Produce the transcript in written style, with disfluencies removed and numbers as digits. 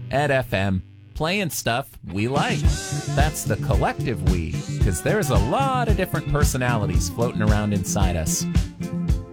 at FM, playing stuff we like. That's the collective we, because there's a lot of different personalities floating around inside us.